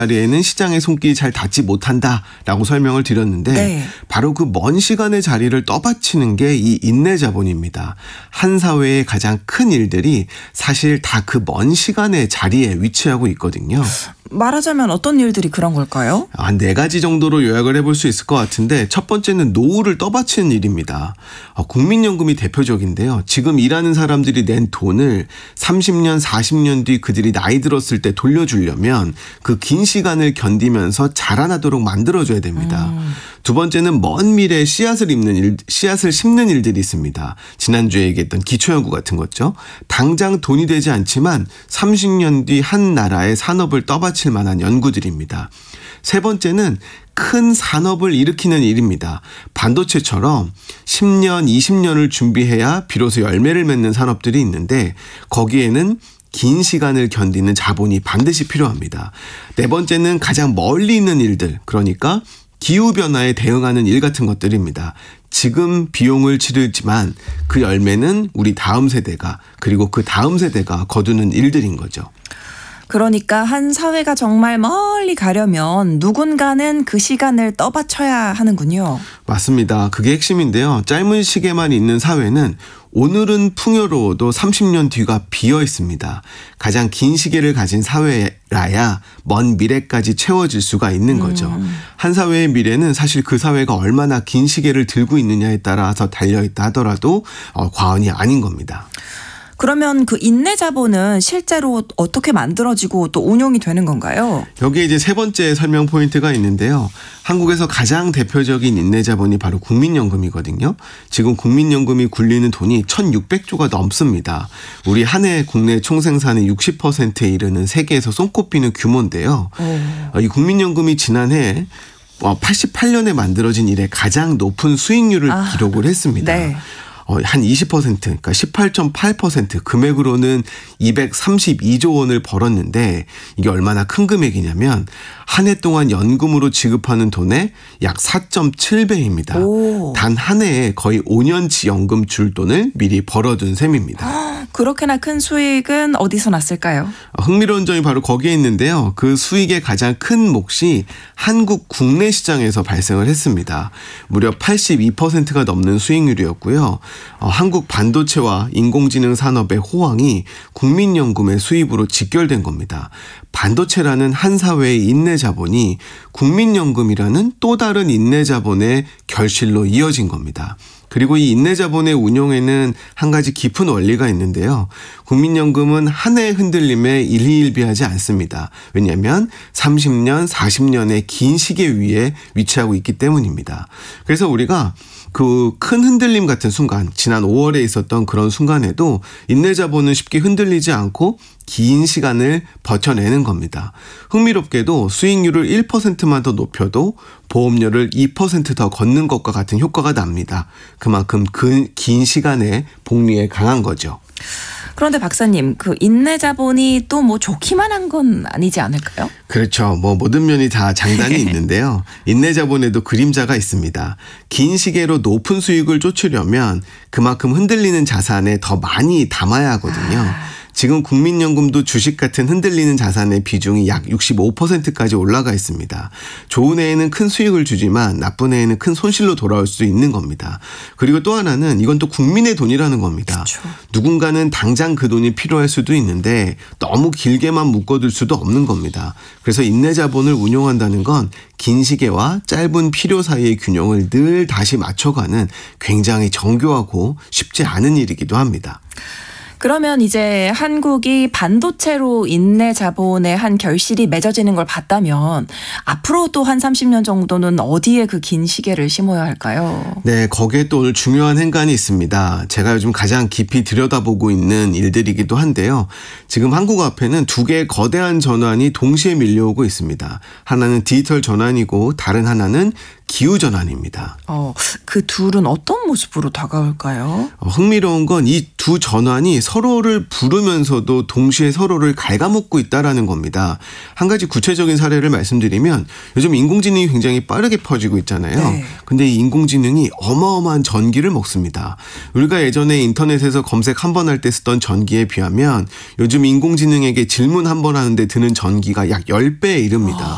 자리에는 시장의 손길이 잘 닿지 못한다라고 설명을 드렸는데 네. 바로 그 먼 시간의 자리를 떠받치는 게 이 인내 자본입니다. 한 사회의 가장 큰 일들이 사실 다 그 먼 시간의 자리에 위치하고 있거든요. 말하자면 어떤 일들이 그런 걸까요? 한 4가지 정도로 요약을 해볼 수 있을 것 같은데 첫 번째는 노후를 떠받치는 일입니다. 국민연금이 대표적인데요. 지금 일하는 사람들이 낸 돈을 30년, 40년 뒤 그들이 나이 들었을 때 돌려주려면 그 긴 시간을 견디면서 자라나도록 만들어줘야 됩니다. 두 번째는 먼 미래에 씨앗을 심는 일들이 있습니다. 지난주에 얘기했던 기초연구 같은 거죠. 당장 돈이 되지 않지만 30년 뒤 한 나라의 산업을 떠받칠 만한 연구들입니다. 세 번째는 큰 산업을 일으키는 일입니다. 반도체처럼 10년, 20년을 준비해야 비로소 열매를 맺는 산업들이 있는데 거기에는 긴 시간을 견디는 자본이 반드시 필요합니다. 네 번째는 가장 멀리 있는 일들, 그러니까 기후변화에 대응하는 일 같은 것들입니다. 지금 비용을 치르지만 그 열매는 우리 다음 세대가 그리고 그 다음 세대가 거두는 일들인 거죠. 그러니까 한 사회가 정말 멀리 가려면 누군가는 그 시간을 떠받쳐야 하는군요. 맞습니다. 그게 핵심인데요. 짧은 시계만 있는 사회는 오늘은 풍요로워도 30년 뒤가 비어 있습니다. 가장 긴 시계를 가진 사회라야 먼 미래까지 채워질 수가 있는 거죠. 한 사회의 미래는 사실 그 사회가 얼마나 긴 시계를 들고 있느냐에 따라서 달려있다 하더라도 과언이 아닌 겁니다. 그러면 그 인내 자본은 실제로 어떻게 만들어지고 또 운용이 되는 건가요? 여기에 이제 세 번째 설명 포인트가 있는데요. 한국에서 가장 대표적인 인내 자본이 바로 국민연금이거든요. 지금 국민연금이 굴리는 돈이 1,600조가 넘습니다. 우리 한 해 국내 총생산의 60%에 이르는 세계에서 손꼽히는 규모인데요. 이 국민연금이 지난해 88년에 만들어진 이래 가장 높은 수익률을 기록을 했습니다. 네. 한 20%, 그러니까 18.8% 금액으로는 232조 원을 벌었는데 이게 얼마나 큰 금액이냐면 한 해 동안 연금으로 지급하는 돈의 약 4.7배입니다. 단 한 해에 거의 5년치 연금 줄 돈을 미리 벌어둔 셈입니다. 그렇게나 큰 수익은 어디서 났을까요? 흥미로운 점이 바로 거기에 있는데요. 그 수익의 가장 큰 몫이 한국 국내 시장에서 발생을 했습니다. 무려 82%가 넘는 수익률이었고요. 한국 반도체와 인공지능 산업의 호황이 국민연금의 수입으로 직결된 겁니다. 반도체라는 한 사회의 인내 자본이 국민연금이라는 또 다른 인내 자본의 결실로 이어진 겁니다. 그리고 이 인내 자본의 운용에는 한 가지 깊은 원리가 있는데요. 국민연금은 한 해의 흔들림에 일희일비하지 않습니다. 왜냐하면 30년, 40년의 긴 시계 위에 위치하고 있기 때문입니다. 그래서 우리가 그 큰 흔들림 같은 순간, 지난 5월에 있었던 그런 순간에도 인내 자본은 쉽게 흔들리지 않고 긴 시간을 버텨내는 겁니다. 흥미롭게도 수익률을 1%만 더 높여도 보험료를 2% 더 걷는 것과 같은 효과가 납니다. 그만큼 긴 시간의 복리에 강한 거죠. 그런데 박사님, 그 인내 자본이 또 뭐 좋기만 한 건 아니지 않을까요? 그렇죠. 모든 면이 다 장단이 있는데요. 인내 자본에도 그림자가 있습니다. 긴 시계로 높은 수익을 쫓으려면 그만큼 흔들리는 자산에 더 많이 담아야 하거든요. 지금 국민연금도 주식 같은 흔들리는 자산의 비중이 약 65%까지 올라가 있습니다. 좋은 해에는 큰 수익을 주지만 나쁜 해에는 큰 손실로 돌아올 수 있는 겁니다. 그리고 또 하나는 이건 또 국민의 돈이라는 겁니다. 그렇죠. 누군가는 당장 그 돈이 필요할 수도 있는데 너무 길게만 묶어둘 수도 없는 겁니다. 그래서 인내 자본을 운용한다는 건 긴 시계와 짧은 필요 사이의 균형을 늘 다시 맞춰가는 굉장히 정교하고 쉽지 않은 일이기도 합니다. 그러면 이제 한국이 반도체로 인내 자본의 한 결실이 맺어지는 걸 봤다면 앞으로도 한 30년 정도는 어디에 그 긴 시계를 심어야 할까요? 네, 거기에 또 오늘 중요한 행간이 있습니다. 제가 요즘 가장 깊이 들여다보고 있는 일들이기도 한데요. 지금 한국 앞에는 두 개의 거대한 전환이 동시에 밀려오고 있습니다. 하나는 디지털 전환이고 다른 하나는 기후전환입니다. 그 둘은 어떤 모습으로 다가올까요? 흥미로운 건 이 두 전환이 서로를 부르면서도 동시에 서로를 갉아먹고 있다는 겁니다. 한 가지 구체적인 사례를 말씀드리면 요즘 인공지능이 굉장히 빠르게 퍼지고 있잖아요. 네. 근데 이 인공지능이 어마어마한 전기를 먹습니다. 우리가 예전에 인터넷에서 검색 한 번 할 때 쓰던 전기에 비하면 요즘 인공지능에게 질문 한 번 하는데 드는 전기가 약 10배에 이릅니다.